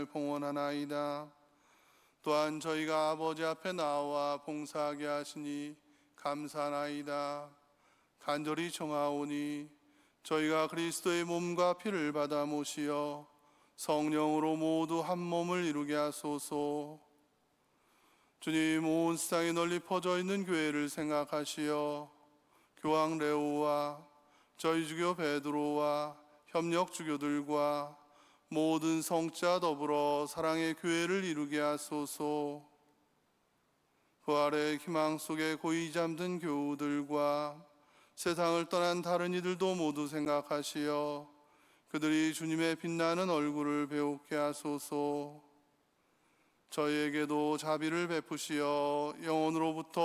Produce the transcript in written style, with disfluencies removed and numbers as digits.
봉헌하나이다. 또한 저희가 아버지 앞에 나와 봉사하게 하시니 감사하나이다. 간절히 청하오니 저희가 그리스도의 몸과 피를 받아 모시어 성령으로 모두 한 몸을 이루게 하소서. 주님, 온 세상에 널리 퍼져 있는 교회를 생각하시어 교황 레오와 저희 주교 베드로와 협력 주교들과 모든 성자 더불어 사랑의 교회를 이루게 하소서. 부활의 희망 속에 고이 잠든 교우들과 세상을 떠난 다른 이들도 모두 생각하시어 그들이 주님의 빛나는 얼굴을 배우게 하소서. 저희에게도 자비를 베푸시어 영혼으로부터